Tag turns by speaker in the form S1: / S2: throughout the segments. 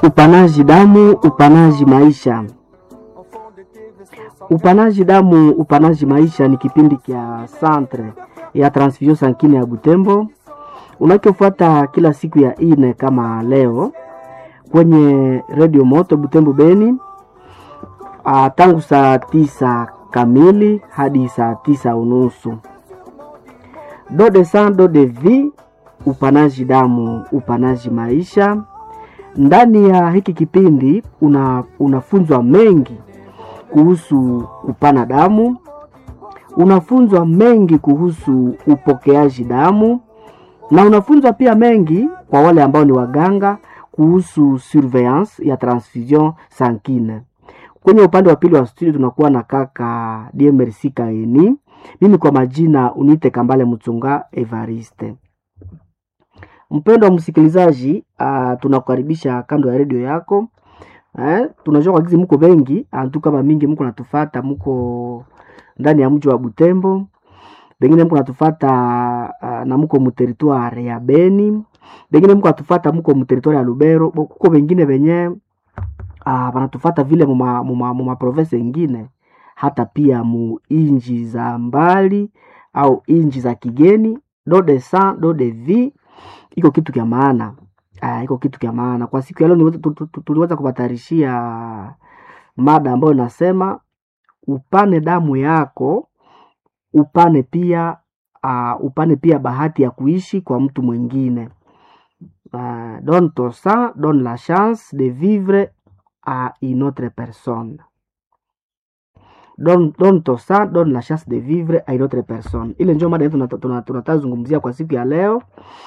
S1: Upanaji damu, upanaji maisha. Upanaji damu, upanaji maisha ni kipindi kia Centre ya Transfusion Sanguine ya Butembo unachofuata kila siku ya ine kama leo kwenye Radio Moto Butembo Beni, tangu saa 9 kamili hadi saa 9:30. Do de sang do de vie, upanaji damu, upanaji maisha. Ndani ya hiki kipindi unafunzwa mengi kuhusu kupana damu, unafunzwa mengi kuhusu upokeaji damu, na unafunzwa pia mengi kwa wale ambao ni waganga kuhusu surveillance ya transfusion sanguine. Kwenye upande wa pili wa studio tunakuwa na kaka DMRC Kaeni. Mimi kwa majina unite Kambale Mutunga Evariste. Mpendwa msikilizaji, tunakukaribisha kando ya radio yako. Tunajua kwa gizi mko bengi, antu kama mingi mko natufata, mko ndani ya mji wa Butembo. Bengine mko natufata na mko mu territoire ya Beni. Bengine mko natufata mko mu territoire ya Lubero. Kuko bengine benye banatufata vile mu province nyingine, hata pia mu inji za mbali au inji za kigeni. Do de sang do de vie iko kitu kia maana. Iko kitu kia maana. Kwa siku ya leo tuliweza kubatarishia mada ambayo nasema upane damu yako, upane pia bahati ya kuishi kwa mtu mwingine. Donne ton sang, donne la chance de vivre à une autre personne. Donne ton sang, donne la chance de vivre à une autre personne. Ile ndio mada yetu tunatazungumzia kwa siku ya leo.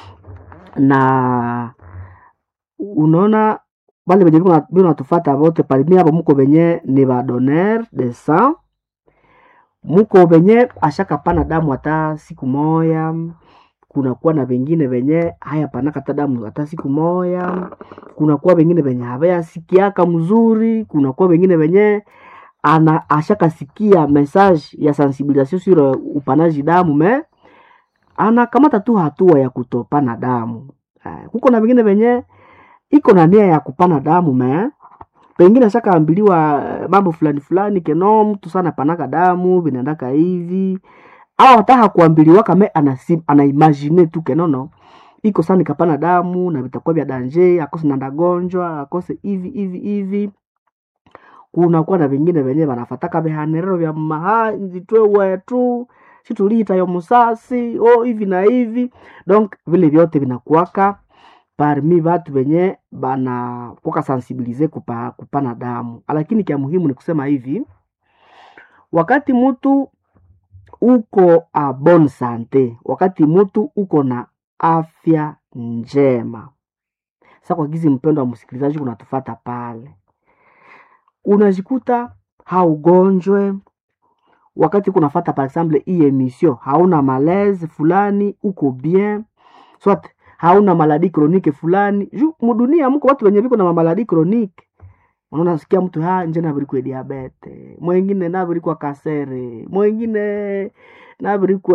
S1: Na unaona wale wenye bino natufuata wote parmi hapo mko benye ni ba donneur de sang, mko benye ashaka pana damu hata siku moya. Kuna kuwa na wengine benye haya pana kata damu hata siku moya. Kuna kuwa wengine benye habaya sikiaka mzuri. Kuna kuwa wengine benye ashaka sikia message ya sensibilisation sur upanaji damu ana kamata tu hatua ya kutopana damu. Kuko na wengine benye iko na nia ya kupana damu pengine shaka ambiliwa mambo fulani keno mtu sana panaka damu binaendaka hivi, au hata kuambiliwa kama ana imagine tu kenono iko sana kapana damu na vitakuwa vya danger, akose na ndagonjwa, akose hivi. Kuna kuwa na wengine benye banafataka behanerero vya nzitwe wetu situlita yo musasi hivi na hivi. Donc vile vyote vinakuwaka parmi watu wenye bana kuka sensibilize kupana damu. Lakini kia muhimu ni kusema hivi, wakati mtu uko a bonne santé, wakati mtu uko na afya njema. Sasa kwa gizi mpendo wa msikilizaji unatufata pale, unajikuta haugonjwe. Wakati kunafata par exemple hii emission hauna malaise fulani, uko bien. Soit hauna maladie chronique fulani. Mudunia mko watu wenye biko na maladie chronique. Unaona sikia mtu nje na biriko diabete, mwingine na biriko kasere, mwingine na biriko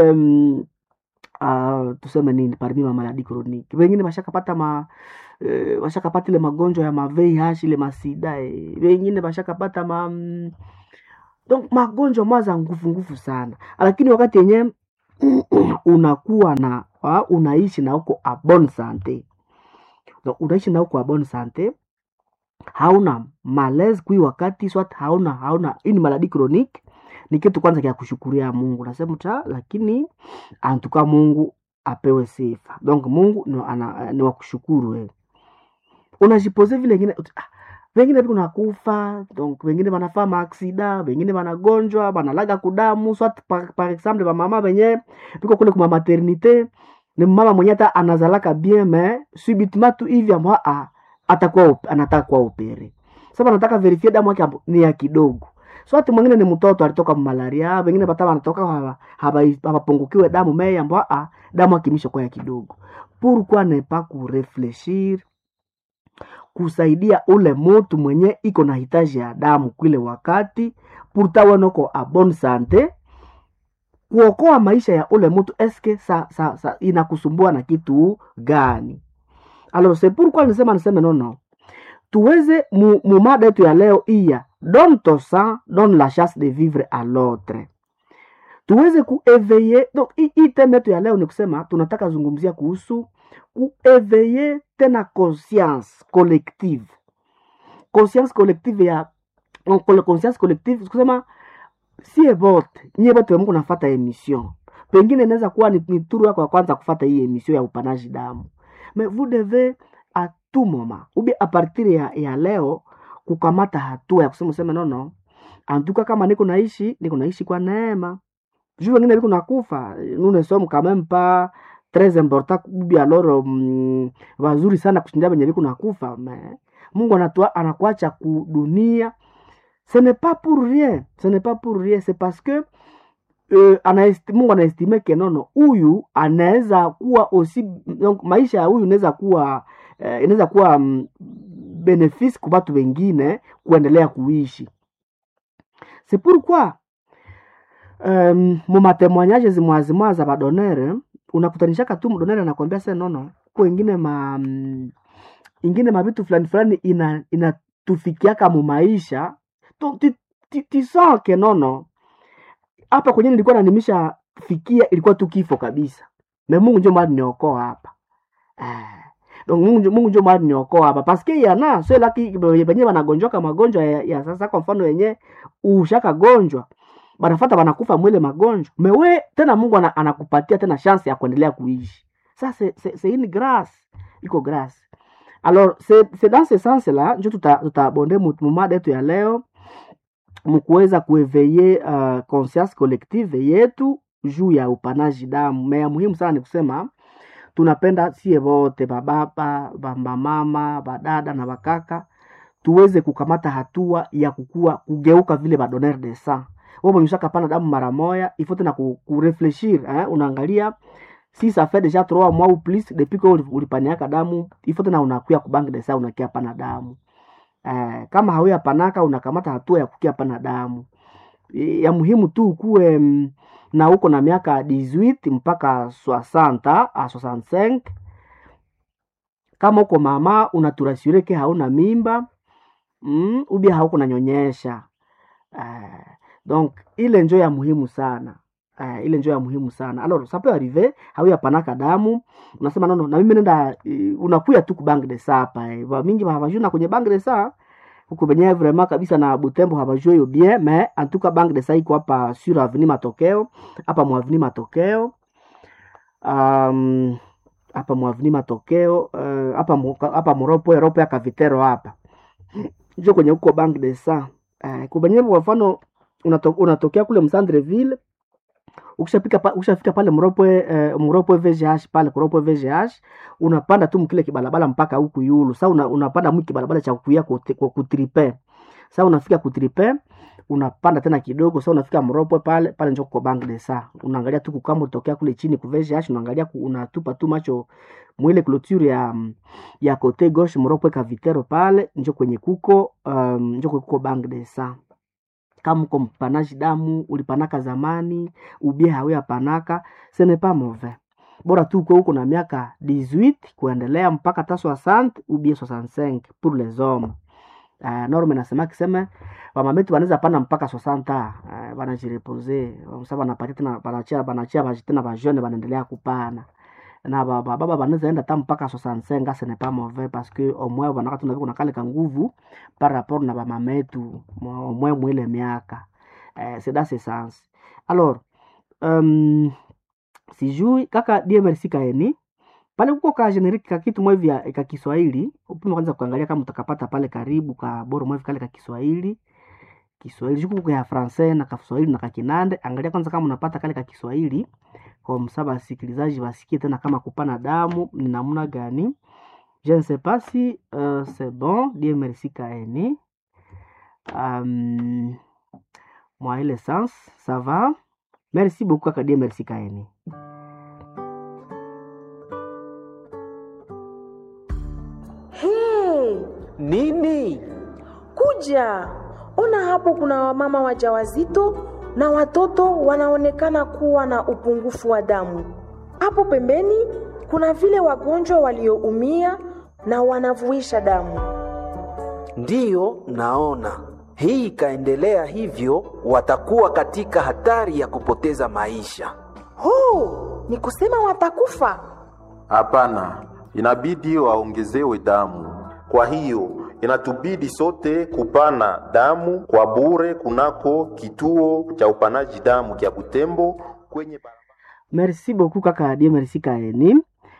S1: tuseme nini parmi ma maladie chronique. Wengine washakapata washakapata ile magonjwa ya VIH, ile masida, wengine washakapata donc magonjwa mwaza nguvu sana. Lakini wakati yenye unakuwa na unaishi na uko a bonne santé, donc unaishi na uko a bonne santé, hauna malaise kui wakati, soit hauna ini maladie chronique, ni kitu kwanza kia kushukuria Mungu. Nasema lakini antuka Mungu apewe sifa. Donc Mungu ni wa kushukuru. Unajipoze vile wengine wengine biko nakufa, donc wengine banafaa maaksida, wengine banagonjwa, banalaga kudamu. Soit par exemple ba mama benye biko kule kwa maternité, ni mama mwenye hata anazalaka bien subitement tu hivi anataka kuwa opere. Sasa anataka verify damu yake ni ya kidogo. Soit mwingine ni mtoto alitoka malaria, wengine bataba anatoka habapungukiwe damu damu akimisha kwa ya kidogo. Pourquoi ne pas réfléchir kusaidia ule mtu mwenye iko na hitaji ya damu kule wakati pourtant noko a bonne santé, kuokoa maisha ya ule mtu. Eske inakusumbua na kitu gani? Alors c'est pourquoi nisema non tuweze mu mada yetu ya leo iya donne ton sang, donne la chance de vivre à l'autre. Tuweze kueveiller. Donc hii theme yetu ya leo ni kusema tunataka zungumzia kuhusu kueveiller tena conscience collective. Conscience collective ya conscience collective kusema sie vote nyie wote mko nafuata emission. Pengine inaweza kuwa ni turu yako ya kwanza kufuata hii emission ya upanaji damu. Mais vous devez à tout moment ou bien à partir ya leo kukamata hatua ya kusema no antuka kama niko naishi kwa neema. Juu wengine biko nakufa, nous ne sommes quand même pas très important ou bien alors wazuri sana kushinda wenye biko nakufa. Mais Mungu anakuacha ku dunia. Ce n'est pas pour rien, c'est parce que Mungu anaestime que huyu anaweza kuwa aussi, donc maisha ya huyu inaweza kuwa benefice kwa watu wengine kuendelea kuishi. C'est pourquoi mu témoignage zimwazimwa za badonere unakutanishaka tu mdonere anakuambia sasa kwa ingine mabitu fulani inatufikiaka mu maisha. Tu sens que hapa kwenye nilikuwa nanimisha fikia ilikuwa tu kifo kabisa. Na Mungu ndio mali niokoa hapa. Donc Mungu ndio mali niokoa hapa parce que yana sio laki benye wanagonjoka magonjwa ya sasa. Kwa mfano yenye ushaka gonjwa banafuata banakufa mwele magonjwa. Mewe tena Mungu anakupatia tena chance ya kuendelea kuishi. Sasa c'est une grâce. Iko grâce. Alors c'est dans ce sens là ndio tutabonde mada yetu ya leo mkuweza kueveiller conscience collective yetu juu ya upanaji damu. Mea muhimu sana ni kusema tunapenda sie wote bababa, mama, badada na bakaka tuweze kukamata hatua ya kugeuka vile ba donneur de sang. Wewe mshaka pana damu mara moja, il faut tena kurefleshir, unaangalia si ça fait déjà 3 mois ou plus depuis que ulipaniaka damu, il faut tena unakuya ku bank de sang unakia pana damu. Kama hauya panaka unakamata hatua ya kukia pana damu. Ya muhimu tu kuwe na uko na miaka 18 mpaka 60 a 65. Kama uko mama unaturasure ke hauna mimba, ubia hauko nanyonyesha. Donc ile njo ya muhimu sana. Alors ça peut arriver hauya panaka damu, unasema na mimi nenda unakuya tu ku bank de sang hapa. Mingi hawajuna kwenye bank de sang huko benye vraiment kabisa na Butembo habajue yo bien, mais en tout cas bank de sang iko hapa sur avenue Matokeo, hapa mu avenue Matokeo. Hapa mu avenue Matokeo, hapa Moropo ya Kavitero hapa. Njo kwenye huko bank de sang. Kwa benye kwa mfano unatokea kule Msandreville, ukishafika pale Moropo VGH pale Moropo VGH unapanda tu mkile kibalabala mpaka huku yulu. Sasa unapanda mki kibalabala cha kuya kutripe. Sasa unafika kutripe, unapanda tena kidogo, sasa unafika Moropo pale njoo kwa bank de sang. Unaangalia tu kama utokea kule chini ku VGH, unaangalia unatupa tu macho mwile clôture ya côté gauche Moropo Kavitero pale njoo kwenye kuko bank de sang. Kama uko mpanaji damu ulipanaka zamani ubie hawea panaka, ce n'est pas mauvais. Bora tu uko na miaka 18 kuendelea mpaka 60 ubie 65 pour les hommes. Norme nasema kisema wamametu wanaweza pana mpaka 60 wanajireposer. Sasa wanapatia tena banachia tena ba jeune wanaendelea kupana. Na baba wanaweza enda hata mpaka 65, ce n'est pas mauvais parce que au moins wanaka tunaviko na kale ka nguvu par rapport na ba mametu au moins mwile miaka. C'est dans ce sens. Alors sijui kaka DMRC kaeni pale huko ka generique ka kitu mwe vya ka Kiswahili, upime kwanza kuangalia kama utakapata pale karibu ka boro mwe kale ka Kiswahili juku ya français na ka Kiswahili na ka Kinande. Angalia kwanza kama unapata kale ka Kiswahili kwa msaba wasikilizaji wasikie tena kama kupana damu ni namna gani. Je ne sais pas si c'est bon. Dieu merci kaeni. Moi le sens ça va. Merci beaucoup kaka Dieu merci kaeni.
S2: Nini?
S3: Kuja. Ona hapo kuna wamama wajawazito na watoto wanaonekana kuwa na upungufu wa damu. Hapo pembeni kuna vile wagonjwa walioumia na wanavuisha damu.
S2: Ndiyo, naona hii ikaendelea hivyo, watakuwa katika hatari ya kupoteza maisha.
S3: Oh, ni kusema watakufa?
S4: Hapana, inabidi waongezewe damu. Kwa hiyo inatubidi sote kupana damu kwa bure kunako kituo cha upanaji damu kya Butembo kwenye
S1: Merci beaucoup kaka Adie, merci Kaeni.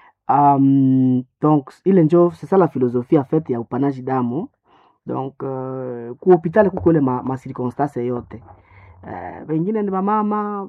S1: Donc ile njo c'est ça la philosophie en fait ya upanaji damu. Donc ku hospitali kuko ile ma circonstances yote. Wengine ni mama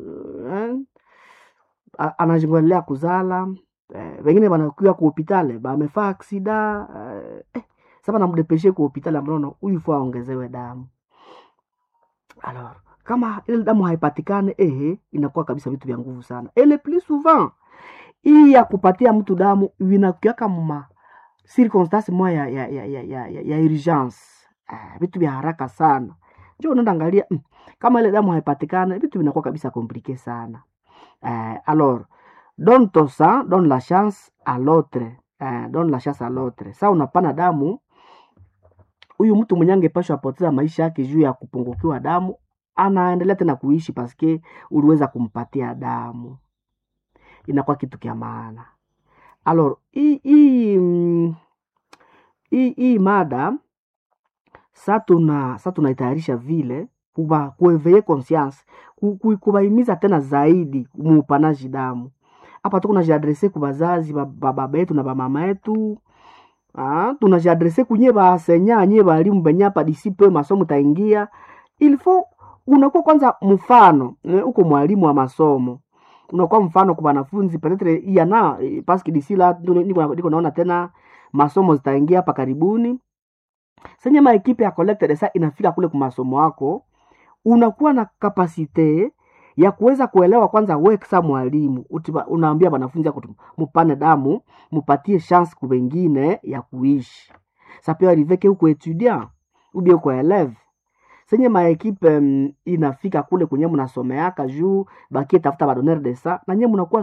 S1: anajingolea kuzala, wengine wanakuwa ku hospitali bamefaa aksida, sasa namdepeshe ku hospitali ambapo huyu fua ongezewe damu. Alors kama ile damu haipatikane, inakuwa kabisa vitu vya nguvu sana. Et le plus souvent hii ya kupatia mtu damu inakuwa kama circonstance moja ya urgence, vitu vya haraka sana. Njoo unaenda angalia kama ile damu haipatikane, vitu vinakuwa kabisa compliqué sana. Alors donne ton sang, donne la chance à l'autre, donne la chance à l'autre. Sasa unapana damu, huyu mtu mwenye angepashwa apoteza maisha yake juu ya kupungukiwa damu, anaendelea tena kuishi paske uliweza kumpatia damu. Inakuwa kitu kia maana. Alors hii mada sasa tunaitayarisha vile kueveye conscience, kubaimiza tena zaidi muupanaji damu. Hapa tuko tunajiadrese kwa bazazi baba yetu na mama yetu. Tunajiadrese kunye basenya nye balimu benya pa disipe masomo taingia. Il faut unakuwa kwanza mfano, uko mwalimu wa masomo. Unakuwa mfano kwa wanafunzi peut-être yana parce que d'ici là niko naona tena masomo zitaingia hapa karibuni. Senya ma equipe ya collecte de ça inafika kule kwa masomo yako, unakuwa na kapasite ya kuweza kuelewa kwanza wewe kama mwalimu, unaambia wanafunzi yako mpane damu, mupatie chance kwa wengine ya kuishi. Ça peut arriver que uko étudiant ou bien uko élève. Senya ma equipe inafika kule kwenye mnasomeaka juu bakie tafuta badonneur de ça, na nyinyi mnakuwa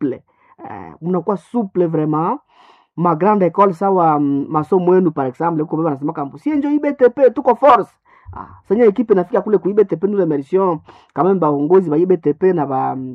S1: souple vraiment. Ma grande école sawa masomo yenu par exemple uko beba nasema campus si njo IBTP tuko force. Senya equipe inafika kule ku IBTP nous immersion quand même baongozi ba IBTP na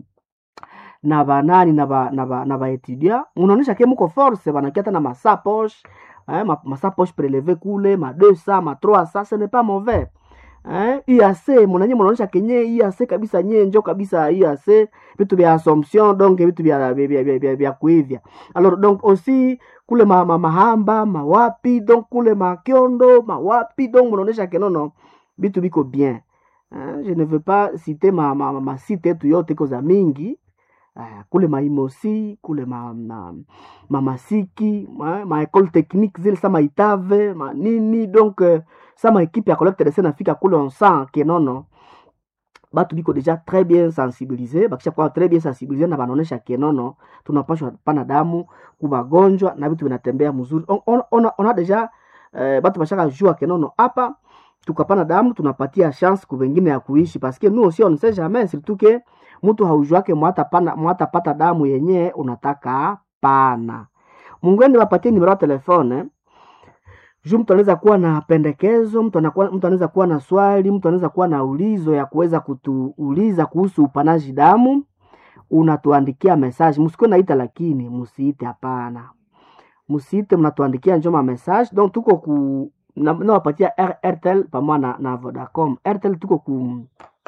S1: ba étudiants, unaonesha kama mko force banakiata na masa poche, masa poche prélevé kule ma 200 ma 300, ce n'est pas mauvais. IAC mnanye mnaonesha kenye IAC kabisa nyenjo kabisa IAC vitu vya assumption, donc vitu vya kuivya. Alors donc aussi kule mahamba mawapi, donc kule makiondo mawapi, donc mnaonesha kenono vitu biko bien. Je ne veux pas citer ma cité tu yote koza mingi. Kule maimosi, kule masiki, ma école technique zile sama itave, nini, donc sama équipe ya collecte de scène afika kule on sent que non batu biko déjà très bien sensibilisé, bakisha kwa très bien sensibilisé na banaonesha que non tunapashwa pana damu kubagonjwa na vitu vinatembea mzuri. On a déjà batu bashaka jua que non hapa tukapana damu tunapatia chance kwa wengine ya kuishi, parce que nous aussi on ne sait jamais, surtout que mtu haujuake mwata pata damu yenye unataka pana. Mungwende wapatie numero ya telefone. Mtu anaweza kuwa na pendekezo, mtu anaweza kuwa na swali, mtu anaweza kuwa na ulizo ya kuweza kutuuliza kuhusu upanaji damu. Unatuandikia message, msikuwe naita lakini msiite hapana. Msiite, mnatuandikia njoma message. Donc tuko na wapatia Airtel pamoja na Vodacom. Airtel tuko ku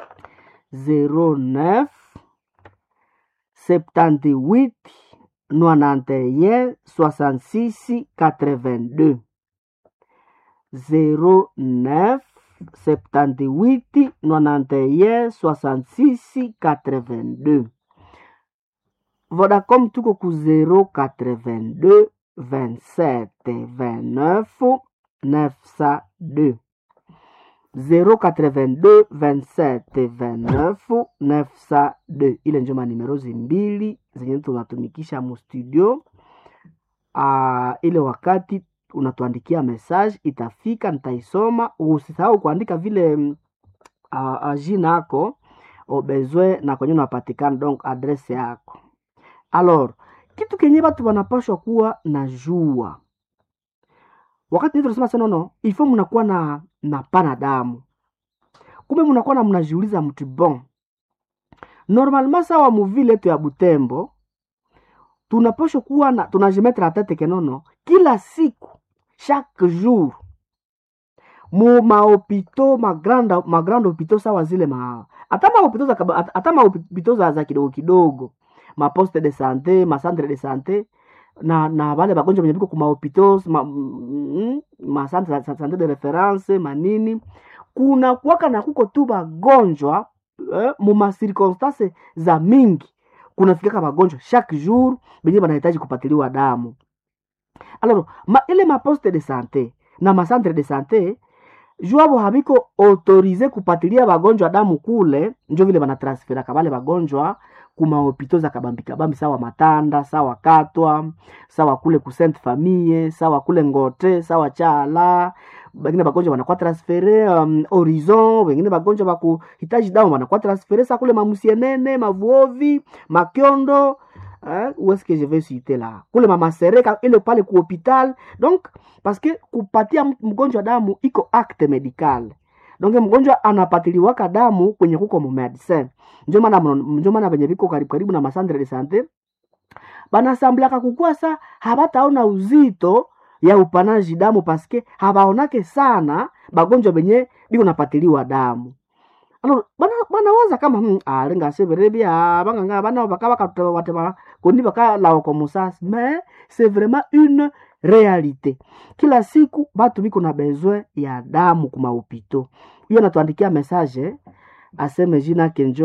S1: 09 78 91 66 82 09 78 91 66 82. Vodacom tuko ku 082 27 29 902 082 27 29 902. Ile njoma numero zimbili zenye tunatumikisha mu studio. Ile wakati unatuandikia message itafika, nitaisoma. Usisahau kuandika vile jina yako au besoin na kwenye unapatikana, donc adresse yako. Alors kitu kenye watu wanapaswa kuwa na jua, wakati ndio tunasema sana no, il faut mnakuwa na pana damu. Kumbe mnakuwa na mnajiuliza mtu bon. Normalement sawa muvile yetu ya Butembo tunapaswa kuwa na tunajimetra la tete kenono kila siku chaque jour mu mahopito magrande hopito sawa zile hata mahopito za kidogo kidogo, ma poste de santé, ma centre de santé na wale bagonjwa wenye biko kuma hopito ma centre de santé de référence manini, kuna kuwaka na kuko tu bagonjwa mu ma circonstances za mingi kunafikaka bagonjwa chaque jour benye banahitaji kupatiliwa damu. Alors ile ma poste de santé na ma centre de santé juabo habiko autorize kupatilia bagonjwa damu kule, njo vile banatransfera kabale bagonjwa kuma hopito za kabambi sawa Matanda, sawa Katwa, sawa kule ku Sainte Famille, sawa kule Ngote, sawa Chala. Bengine bagonjwa wanakuwa transfere Horizon, bengine bagonjwa bakuhitaji damu wanakuwa transfere sa kule Mamusienene, Mavuovi, Makiondo, où est-ce que je vais citer là? Kule Mama Sereka ile pale ku hospital. Donc parce que kupatia mgonjwa damu iko acte medical. Donc mgonjwa anapatiliwa damu kwenye kuko mu medecin. Ndio maana benye biko karibu na masandre de santé banasamblaka kukua sa habataona uzito ya upanaji damu paske habaonake sana bagonjwa benye biko napatiliwa damu. Alors bana waza kama alenga severebia banganga bana bakaba katwa koni baka la komusas, mais c'est vraiment une réalité. Kila siku batu biko na besoin ya damu kuma hopito. Huyo anatuandikia message aseme jina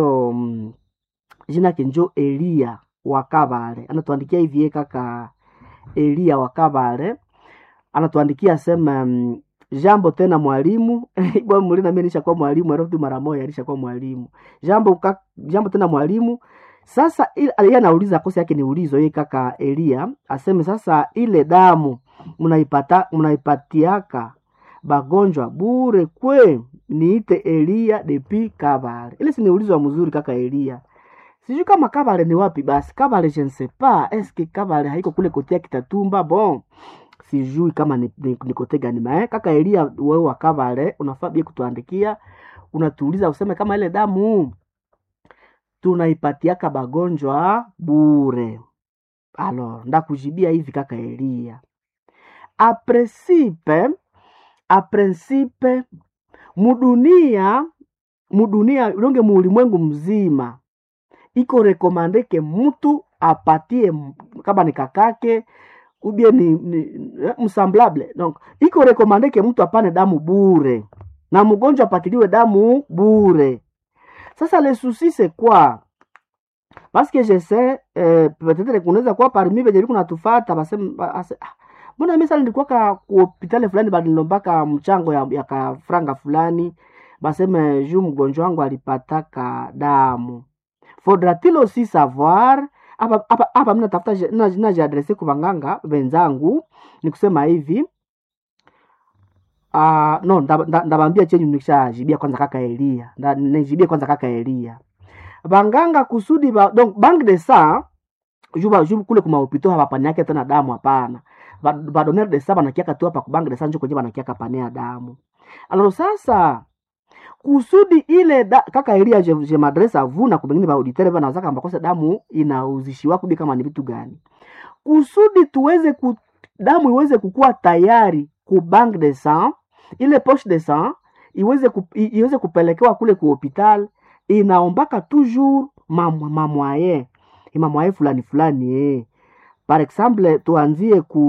S1: kenjo Elia Wakabale. Anatuandikia hivi kaka Elia Wakabale. Anatuandikia aseme jambo tena mwalimu. Bwana mulina mimi nishakuwa mwalimu, arudi mara moja alishakuwa mwalimu. Jambo tena mwalimu. Sasa yeye anauliza kosa yake ni ulizo yeye kaka Elia aseme sasa ile damu mnaipatiaka bagonjwa bure kwe niite Elia depuis Kabale. Ile si ni ulizo mzuri kaka Elia. Sijui kama Kabale ni wapi basi. Kabale je ne sais pas. Est-ce que Kabale haiko kule kotea Kitatumba? Bon. Sijui kama ni kote gani mae. Kaka Elia wewe wa Kabale unafaa bia kutuandikia. Unatuuliza useme kama ile damu tunaipatiaka bagonjwa bure. Alors, ndakujibia hivi kaka Elia. A principe mudunia ulonge muulimwengu mzima iko rekomande ke mtu apatie kama ni kakake ubie ni msemblable. Donc iko rekomande ke mtu apane damu bure na mgonjwa apatiliwe damu bure. Sasa le souci c'est quoi? Parce que je sais peut-être kunaweza kuwa parmi venye liko natufuata basema mbona mimi sasa nilikuwa ku hospitali fulani banilombaka mchango ya ka franga fulani baseme juu mgonjwa wangu alipataka damu. Faudra-t-il aussi savoir hapa mimi natafuta najiadresse kwa waganga wenzangu ni kusema hivi no ndabambia chenye nikishajibia kwanza kaka Elia. Nijibie kwanza kaka Elia. Banganga kusudi donc banque de sang juba kule kuma hopito hapana yake tena damu hapana. Ba donner de sang banakiaka tu hapa ku banque de sang njo kwenye banakiaka panea damu. Alors sasa kusudi ile kaka Elia je m'adresse à vous na kubengine ba auditeur bana zaka makosa damu inauzishiwa kubi kama ni vitu gani. Kusudi tuweze damu iweze kukua tayari ku banque de sang, ile poche de sang iweze kupelekewa kule ku hospital, inaombaka toujours mamoyen fulani Par exemple tuanzie ku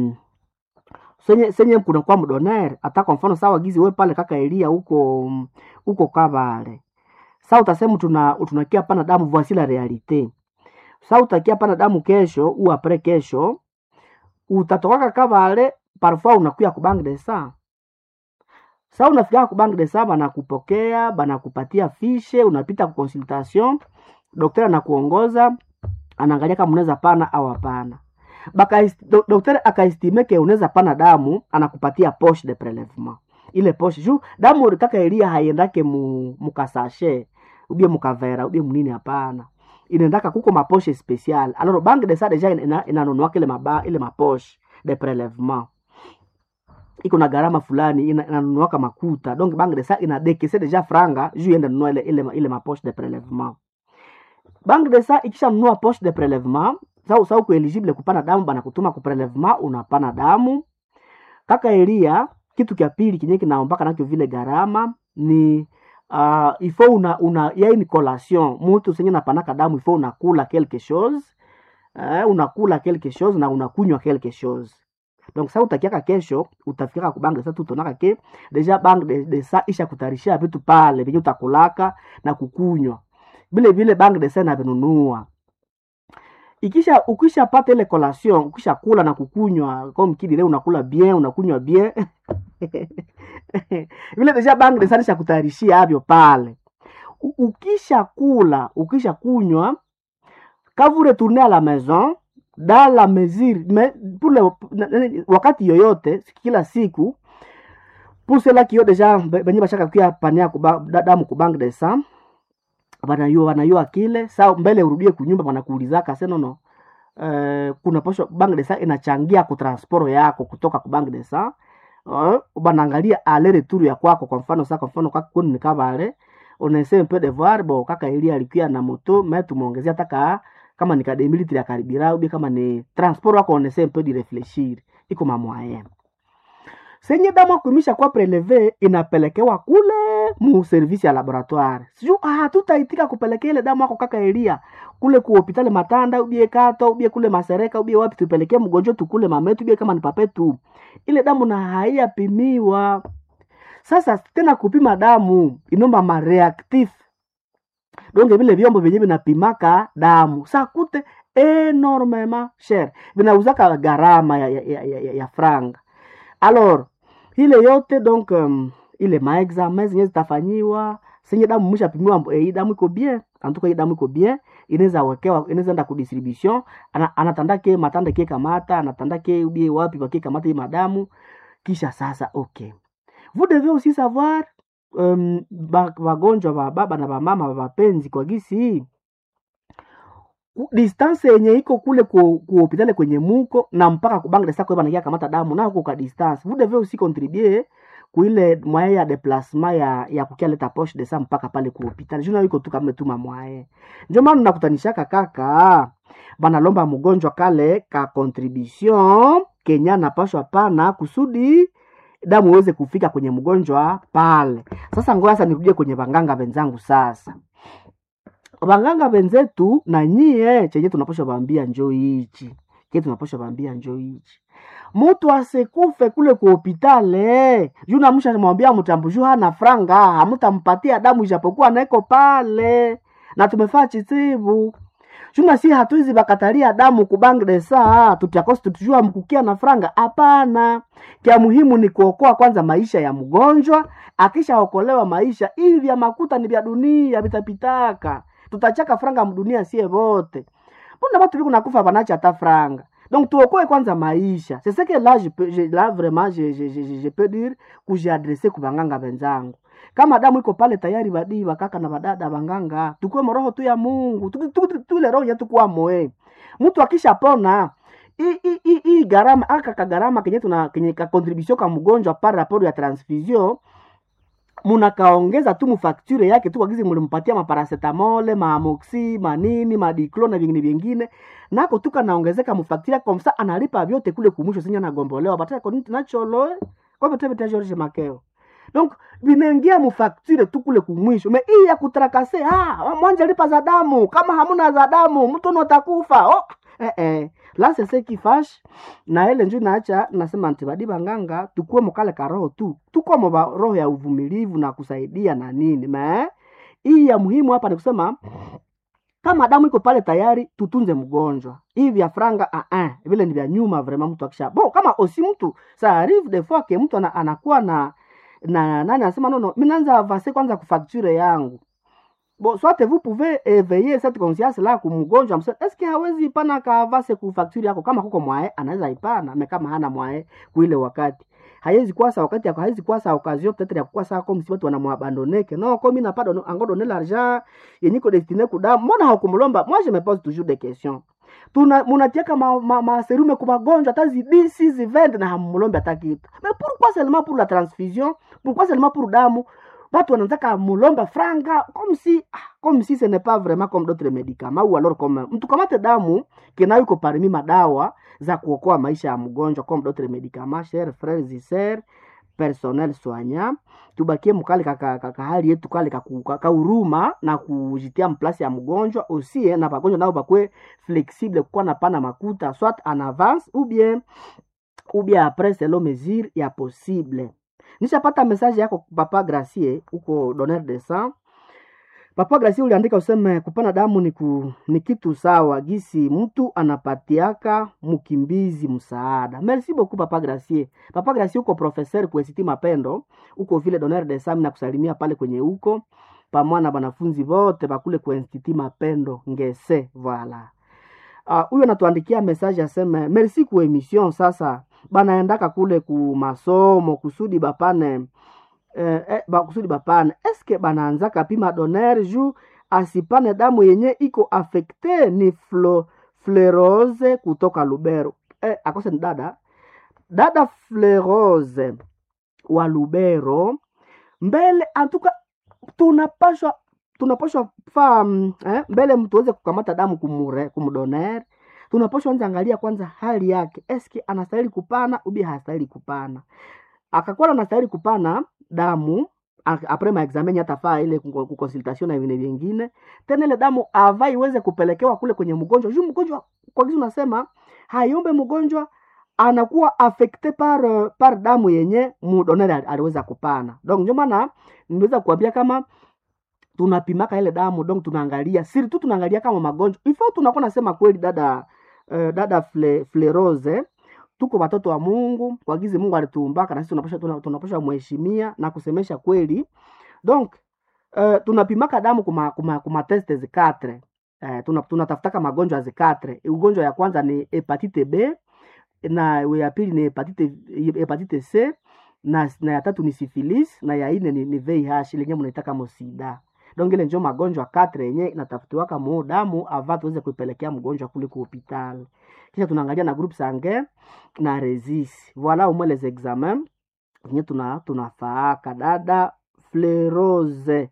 S1: senye kuna kwa mdoner hata kwa mfano sawa gizi wewe pale kaka Elia huko Kabale. Sasa utasema tunakia pana damu, voici la réalité. Sasa utakia pana damu kesho ou après kesho utatoka Kabale, parfois unakuya ku banque de sang. Sasa unafika ku banque de sang banakupokea, banakupatia fiche, unapita ku consultation, daktari anakuongoza, anaangalia kama unaweza pana au hapana. Daktari akaestime ke unaweza pana damu, anakupatia poche de prélèvement. Ile poche juu damu kaka Elia haiendake mukasashe, ubie mukavera, ubie munini hapana. Inaendaka kuko mapoche spécial. Alors banque de sang déjà inanunua ile mapoche de prélèvement. iko na gharama fulani inanunuaka makuta, donc banque de sang ina décaisser déjà franga juu iende nunua ile ma poche de prélèvement. Banque de sang ikisha nunua poche de prélèvement, sasa uko eligible kupana damu, bana kutuma ku prélèvement, unapana damu. Kaka Elia, kitu kia pili kinye kinaombaka nacho vile gharama ni il faut una ya une collation. Mtu senye napanaka damu il faut unakula quelque chose, unakula quelque chose na unakunywa quelque chose. Donc ça utakiaka kesho utafika ku banque de sang tutonaka ke deja banque de sang isha kutarishia vitu pale venye utakulaka na kukunywa. Vile banque de sang na vinunua. Ukisha pata ile collation, ukisha kula na kukunywa, comme kidi leo unakula bien, unakunywa bien. Vile deja banque de sang isha kutarishia havyo pale. Ukisha kula, ukisha kunywa, quand vous retournez à la maison, dans la mesure, mais pour wakati yoyote, kila siku, pour cela qui ont déjà benye bashaka kuya pania damu ku banque de sang, wanayua kile, saa mbele urudie kunyumba wanakuulizaka sasa no. Kuna posho banque de sang inachangia ku transport yako kutoka ku banque de sang. Banaangalia ale retour ya kwako, kwa mfano kwa kwenu ni Kabale, on essaie un peu de voir bon kaka ili alikuwa na moto, mais tumuongezea taka kama ni kademi litri ya karibira au kama ni transport wako, on essaie un peu de réfléchir iko mamoyen. Senye damu kumisha kwa prelever inapelekewa kule mu service ya laboratoire. Siju tutaitika kupelekea ile damu yako kaka Elia kule ku hospitali Matanda ubie Kato ubie kule Masereka ubie wapi, tupelekee mgonjwa tukule mametu ubie kama ni papetu. Ile damu na haiyapimiwa. Sasa tena kupima damu inomba ma reactif. Donc vile vyombo vyenye vinapimaka damu sa kute enormément cher. Vinauzaka gharama ya franga. Alors ile yote donc ile maexamen zenye zitafanyiwa, senye damu mshapimiwa, damu iko bien, antuka hii damu iko bien, inaweza wekewa, inaweza enda ku distribution, anatandake matanda ke kamata, anatandake ubie wapi baki kamata hii madamu, kisha sasa okay. Vous devez aussi savoir wagonjwa wa baba na mama wapenzi kwa gisi distance yenye iko kule ku hospitali kwenye muko na mpaka ku banque de sang kwa banakia kamata damu na huko ka distance. Vous devez aussi contribuer ku ile moyen ya déplacement ya kukia leta poche de sang mpaka pale ku hospitali. Juna iko tu kama tuma moyen. Ndio maana nakutanishaka kaka bana lomba mgonjwa kale ka contribution Kenya na paswa pana kusudi damu uweze kufika kwenye mgonjwa pale. Sasa ngoja sasa nirudie kwenye banganga wenzangu sasa. Banganga wenzetu na nyie chenye tunaposha bambia njoo hichi. Mtu asekufe kule ku hospitali. Juna mshamwambia mtambuju hana franga, hamtampatia damu ijapokuwa naiko pale. Na tumefaa chitibu. Juna si hatuizi bakatalia damu ku banque de sang, tutakosa tutujua mkukia na franga. Hapana. Kia muhimu ni kuokoa kwanza maisha ya mgonjwa, akisha okolewa maisha hivi vya makuta ni vya dunia vitapitaka. Tutachaka franga mdunia sie wote. Mbona watu biko nakufa banacha hata franga. Donc tuokoe kwanza maisha. C'est ce que là je peux dire que j'ai adressé ku banganga wenzangu. Kama damu iko pale tayari badi bakaka na badada banganga, tukue roho tu ya Mungu. Tule roho yetu kwa moyo. Mtu akishapona hii gharama aka gharama kenye ka contribution ka mgonjwa par rapport ya transfusion munakaongeza tu mfacture yake tu wagizi mlimpatia maparacetamol, maamoxi, manini, madiclone na vingine nako tuka naongezeka mfacture kwa msa analipa vyote kule kumwisho sinya na gombolewa bataka kwa nini nacholo kwa betete George Makeo. Donc binaingia mfacture tu kule kumwisho me hii ya kutrakase mwanja lipa za damu kama hamuna za damu mtu notakufa la c'est ce qui fâche na ile njoo naacha nasema antibadi banganga tukue mkale ka roho tu tuko mwa roho ya uvumilivu na kusaidia na nini hii ya muhimu hapa ni kusema kama damu iko pale tayari tutunze mgonjwa hivi ya franga vile ni vya nyuma vraiment mtu akisha kama osi mtu ça arrive des fois que mtu anakuwa na nani anasema no mimi naanza avance kwanza ku facture yangu. Soit vous pouvez éveiller cette conscience là ku mgonjwa msema est-ce que hawezi ipana ka avance ku facture yako kama huko mwae anaweza ipana na kama hana mwae kuile wakati haiwezi kwa sa wakati yako haiwezi kwa sa occasion peut-être ya kwa sa comme si watu wanamwabandoneke no comme ina pas ango donner l'argent yeniko destiné ku damu mbona hakumlomba. Moi je me pose toujours des questions. Munatiaka serume kwa magonjwa hata zidisi zivende na hamulombe hata kitu. Mais pourquoi seulement pour la transfusion? Pourquoi seulement pour damu? Watu wanataka mulombe franga comme si ce n'est pas vraiment comme d'autres médicaments ou alors comme mtu kamate damu kina yuko parmi madawa za kuokoa maisha ya mgonjwa comme d'autres médicaments. Chers frères et sœurs, personnel soignant, tubakie mkali kaka hali yetu kale ka huruma na kujitia mplasi ya mgonjwa aussi na bagonjwa nao bakwe flexible kwa na pana makuta soit en avance ou bien après selon mesure ya possible. Nishapata message yako Papa Gracie uko donneur de sang. Papa Gracie uliandika useme kupana damu ni kitu sawa gisi mtu anapatiaka mkimbizi msaada. Merci beaucoup Papa Gracie. Papa Gracie uko professeur kwa Institut Mapendo, uko vile donneur de sang na kusalimia pale kwenye uko pamoja na wanafunzi wote bakule kwa Institut Mapendo ngese voilà. Huyo anatuandikia message aseme merci kwa emission sasa banaendaka kule ku masomo kusudi bapane kusudi bapane eske banaanzaka pima donneur ju asipane damu yenye iko affecte ni flerose kutoka Lubero. Akose ni dada flerose wa Lubero mbele antuka tunapashwa fa mbele mtu weze kukamata damu kumdonner. Tunapaswa angalia kwanza hali yake. Eski anastahili kupana ubi hastahili kupana. Akakuwa anastahili kupana damu après ma examen yatafaa ile consultation na vingine. Tena ile damu ava iweze kupelekewa kule kwenye mgonjwa. Juu mgonjwa kwa kitu unasema hayombe mgonjwa anakuwa affecté par damu yenye mdonner aliweza kupana. Donc ndio maana niweza kuambia kama tunapimaka ile damu donc tunaangalia surtout tunaangalia kama magonjwa. Ifo tunakuwa nasema kweli dada flerose tuko watoto wa Mungu kwa gizi Mungu alituumbaka na sisi tunapaswa mheshimia na kusemesha kweli. Donc tunapimaka damu kuma test Z4. Tunatafutaka magonjwa Z4. Ugonjwa ya kwanza ni hepatite B na ya pili ni hepatite C na ya tatu ni syphilis na ya ine ni VIH lenye mnaitaka mosida. Donc ile ndio magonjwa 4 yenye inatafutiwa kama damu avant tuweze kuipelekea mgonjwa kule kwa hospitali. Kisha tunaangalia na groupe sanguin na resist. Voilà au moins les examens. Yenye tunafaaka dada flerose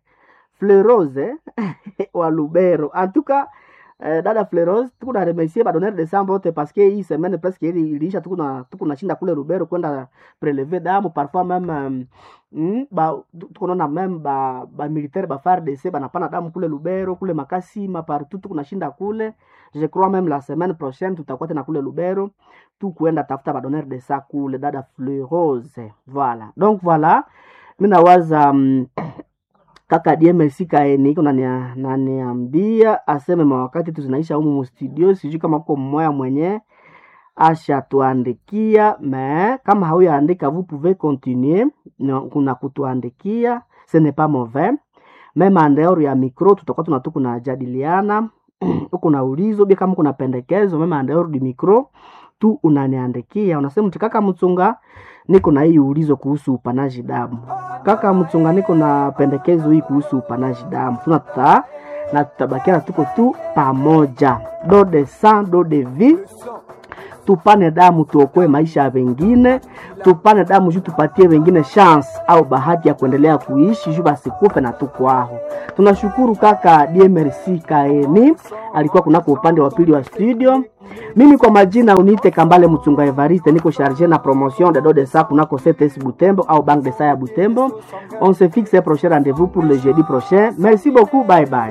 S1: wa Lubero. En tout cas dada flerose tuko na remercier ba donneur de sang bote parce que hii semaine presque ilisha tuko na shinda kule Lubero kwenda prélever damu parfois même tuko na même ba militaire ba FARDC banapana damu kule Lubero kule Makasi partout tuko na shinda kule. Je crois même la semaine prochaine tutakuwa tena kule Lubero tu kuenda tafuta ba donneur de sang kule dada flerose. Voilà. Donc voilà. Mimi nawaza kaka DMC kaeni kuna naniambia aseme mawakati tuzinaisha humu studio sijui kama uko mmoja mwenye asha tuandikia kama hauyaandika vous pouvez continuer kuna kutuandikia ce n'est pas mauvais même en dehors ya micro tutakuwa tunajadiliana uko na ulizo bia kama kuna pendekezo même en dehors du micro tu unaniandikia unasema mtikaka mchunga niko na hii ulizo kuhusu upanaji damu. Kaka mchunga niko na pendekezo hii kuhusu upanaji damu. Tutabakia tuko tu pamoja. Do de sang, do de vie. Tupane damu tuokoe maisha ya wengine. Tupane damu juu tupatie wengine chance au bahati ya kuendelea kuishi juu basikufe na tuko aho. Tunashukuru kaka DMRC kaeni alikuwa kunako upande wa pili wa studio. Mimi kwa majina unite Kambale Mchunga Evariste niko chargé na promotion de do de sang kunako CTS Butembo au Banque de Sang ya Butembo. On se fixe un prochain rendez-vous pour le jeudi prochain. Merci beaucoup, bye bye.